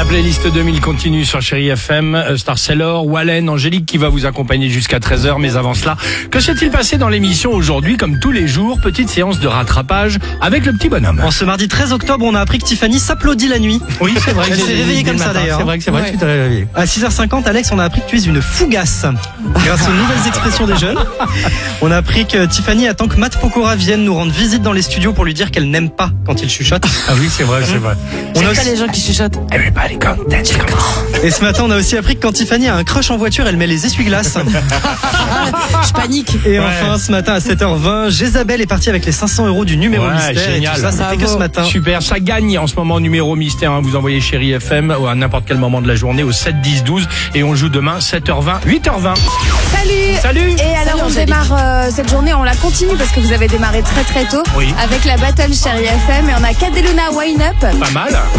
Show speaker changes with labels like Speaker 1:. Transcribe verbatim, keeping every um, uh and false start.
Speaker 1: La playlist deux mille continue sur Chérie F M. Star Sailor, Wallen, Angélique qui va vous accompagner jusqu'à treize heures. Mais avant cela, que s'est-il passé dans l'émission aujourd'hui? Comme tous les jours, petite séance de rattrapage avec le petit bonhomme.
Speaker 2: En ce mardi treize octobre, on a appris que Tiffany s'applaudit la nuit.
Speaker 1: Oui, c'est vrai.
Speaker 2: Elle s'est réveillée comme ça d'ailleurs.
Speaker 1: C'est vrai que c'est vrai
Speaker 2: Ouais.
Speaker 1: que tu t'es réveillé.
Speaker 2: À six heures cinquante, Alex, on a appris que tu es une fougasse. Grâce aux nouvelles expressions des jeunes. On a appris que Tiffany attend que Matt Pokora vienne nous rendre visite dans les studios pour lui dire qu'elle n'aime pas quand il chuchote.
Speaker 1: Ah oui, c'est vrai, c'est vrai.
Speaker 2: On a
Speaker 3: J'aime pas
Speaker 2: aussi...
Speaker 3: les gens qui chuchotent.
Speaker 1: Everybody come dance.
Speaker 2: Et ce matin, on a aussi appris que quand Tiffany a un crush en voiture, elle met les essuie-glaces.
Speaker 3: Je panique.
Speaker 2: Et
Speaker 1: Ouais.
Speaker 2: enfin, ce matin à sept heures vingt, Jésabelle est partie avec les cinq cents euros du numéro
Speaker 1: Ouais,
Speaker 2: mystère.
Speaker 1: génial.
Speaker 2: Et tout ça, c'était que
Speaker 3: Bravo.
Speaker 2: ce matin.
Speaker 1: Super, ça gagne en ce moment numéro mystère. Hein. Vous envoyez Chérie F M ou à n'importe quel moment de la journée au sept dix douze et on joue demain sept heures vingt, huit heures vingt.
Speaker 4: Salut.
Speaker 1: Salut.
Speaker 4: Et alors
Speaker 3: Salut,
Speaker 4: on
Speaker 3: Angélique.
Speaker 4: démarre euh, cette journée, on la continue parce que vous avez démarré très très tôt
Speaker 1: Oui.
Speaker 4: avec la battle Chérie F M et on a Cadeluna Wine Up.
Speaker 1: Pas mal.